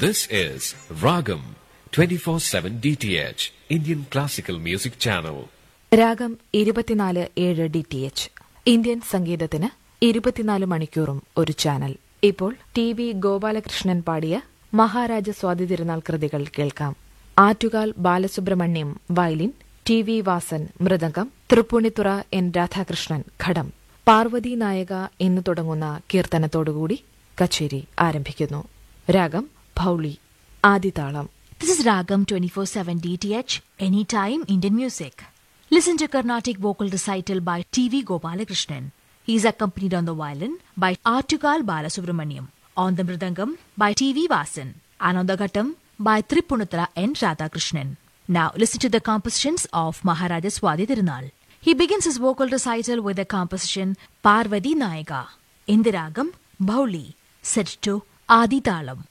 This is Ragam 24/7 DTH Indian Classical Music Channel. രാഗം 24/7 DTH Indian സംഗീതത്തിന് 24 മണിക്കൂറും ഒരു ചാനൽ. ഇപ്പോൾ TV ഗോപാലകൃഷ്ണൻ പാടിയ മഹാരാജ സ്വാതി തിരുനാൾ കൃതികൾ കേൾക്കാം. Attukal Balasubrahmanyam violin, TV Vasan mridangam, Tripunithura N Radhakrishnan ഘടം. പാർവതി നായക എന്ന് തുടങ്ങുന്ന കീർത്തനത്തോടുകൂടി കച്ചേരി ആരംഭിക്കുന്നു. രാഗം ഭൗളി, ആദിതാളം. This is Ragam 24/7 DTH, anytime Indian music. Listen to Carnatic vocal recital by TV Gopalakrishnan. He is accompanied on the violin by Artukal Balasubramaniam, on the mridangam by TV Vasan, and on the ghattam by Tripunithra N Radhakrishnan. Now listen to the compositions of Maharaja Swadi Tirunal. He begins his vocal recital with the composition Parvati Nayaka in the Ragam Bhauli, set to Adi Talam.